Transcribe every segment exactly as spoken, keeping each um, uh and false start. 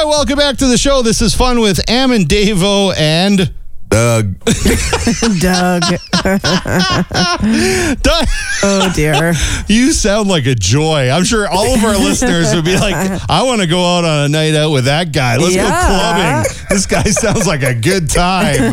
right, welcome back to the show. This is Fun with Am and Davo and... Doug. Doug. Doug. Oh, dear. You sound like a joy. I'm sure all of our listeners would be like, I want to go out on a night out with that guy. Let's Yeah. go clubbing. This guy sounds like a good time.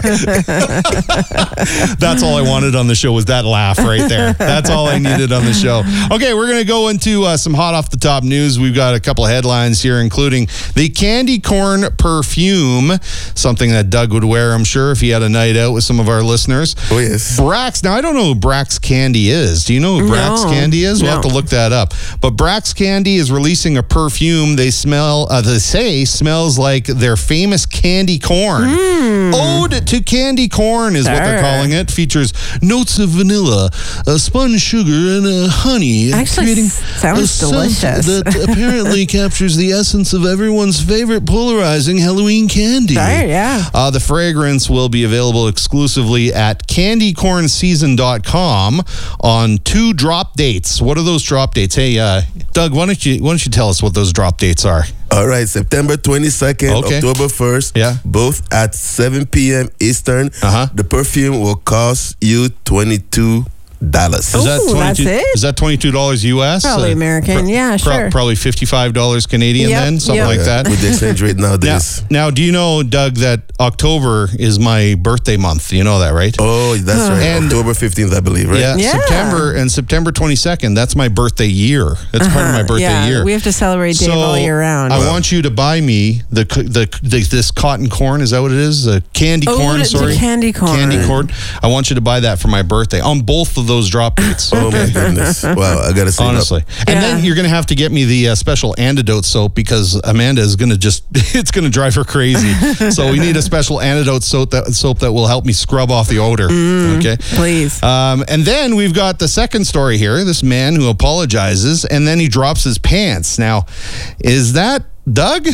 That's all I wanted on the show was that laugh right there. That's all I needed on the show. Okay, we're going to go into uh, some hot off the top news. We've got a couple of headlines here, including the candy corn perfume, something that Doug would wear, I'm sure, if he had a night out with some of our listeners. Oh, yes. Brax. Now, I don't know who Brax Candy is. Do you know who Brax No. Candy is? We'll No. have to look that up. But Brax Candy is releasing a perfume they smell, uh, they say smells like their famous candy corn. Mm. Ode to Candy Corn is what they're Sure. calling it. Features notes of vanilla, uh, spun sugar, and uh, honey. Actually, creating sounds a scent delicious. that apparently captures the essence of everyone's favorite polarizing Halloween candy. Right, yeah. Uh, the fragrance will be available exclusively at candy corn season dot com on two drop dates. What are those drop dates? Hey, uh, Doug, why don't you why don't you tell us what those drop dates are? All right, September twenty-second, Okay. October first, Yeah. both at seven p.m. Eastern. Uh-huh. The perfume will cost you twenty-two dollars. Is that Ooh, that's it? Is that twenty-two dollars U S? Probably American. Yeah, sure. Probably fifty-five dollars Canadian Yep, then, something yep. like that. With the exchange rate Now, nowadays. now, do you know, Doug, that October is my birthday month? You know that, right? Oh, that's right. And- October fifteenth, I believe, right? Yeah, Yeah. September and September twenty-second. That's my birthday year. That's part of my birthday yeah, year. we have to celebrate Dave all year round. I want you to buy me the, the the this cotton corn. Is that what it is? The candy Oh, corn. the Sorry, candy corn. Candy corn. I want you to buy that for my birthday on both of those drop dates. Oh, my goodness. Wow, I got to say Honestly, and Yeah. then you're going to have to get me the uh, special antidote soap because Amanda is going to just, it's going to drive her crazy. So we need a special antidote soap that, soap that will help me scrub off the odor. Okay. Please. Um, and then we've got the second story here. This man who apologizes and then he drops his pants. Now, is that Doug?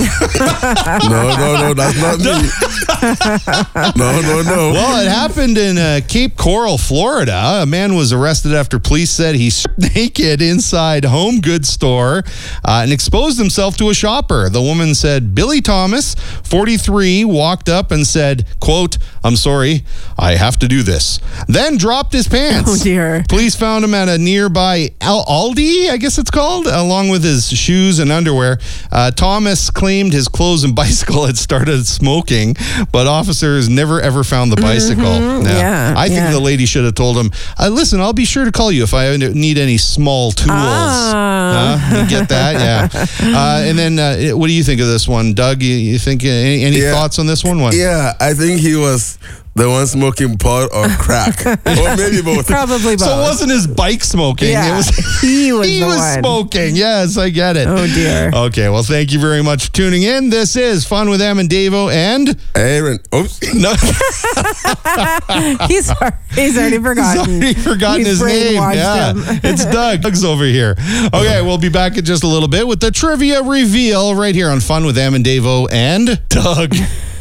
No, no, no, that's not me. No, no, no. Well, it happened in uh, Cape Coral, Florida. A man was arrested after police said he stripped naked inside Home Goods store uh, and exposed himself to a shopper. The woman said Billy Thomas, forty-three, walked up and said, quote, "I'm sorry, I have to do this." Then dropped his pants. Oh, dear. Police found him at a nearby Al- Aldi, I guess it's called, along with his shoes and underwear. Uh, Thomas claimed his clothes and bicycle had started smoking, but officers never ever found the bicycle. Mm-hmm. Yeah, I think yeah. the lady should have told him, uh, listen, I'll be sure to call you if I need any small tools. Ah. Huh? You get that? Yeah. Uh, and then uh, what do you think of this one, Doug? You, you think uh, any, any Yeah. thoughts on this one? What? Yeah, I think he was the one smoking pot or crack. Or maybe both. Probably both. So it wasn't his bike smoking. Yeah, It was he was he the was one. smoking. Yes, I get it. Oh, dear. Okay, well, thank you very much for tuning in. This is Fun with Em and Davo and... Aaron. Oops. No, he's, he's already he's forgotten. already forgotten We've his name. brainwashed Yeah, him. it's Doug. Doug's over here. Okay, we'll be back in just a little bit with the trivia reveal right here on Fun with Em and Davo and Doug.